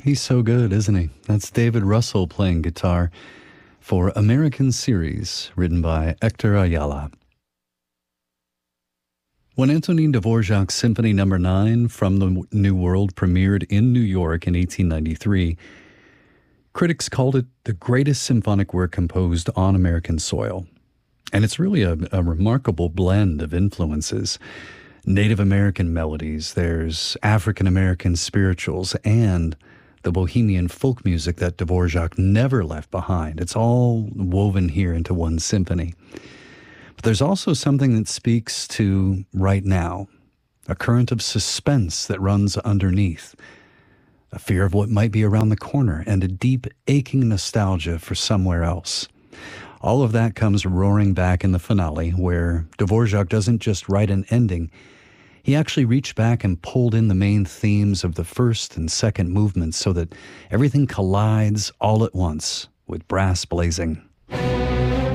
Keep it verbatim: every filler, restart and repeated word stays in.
He's so good, isn't he? That's David Russell playing guitar for American Series, written by Hector Ayala. When Antonin Dvorak's Symphony Number nine from the New World premiered in New York in eighteen ninety-three, critics called it the greatest symphonic work composed on American soil. And it's really a, a remarkable blend of influences. Native American melodies, there's African American spirituals, and the bohemian folk music that Dvorak never left behind. It's all woven here into one symphony. But there's also something that speaks to right now, a current of suspense that runs underneath, a fear of what might be around the corner, and a deep, aching nostalgia for somewhere else. All of that comes roaring back in the finale, where Dvorak doesn't just write an ending. He actually reached back and pulled in the main themes of the first and second movements so that everything collides all at once with brass blazing.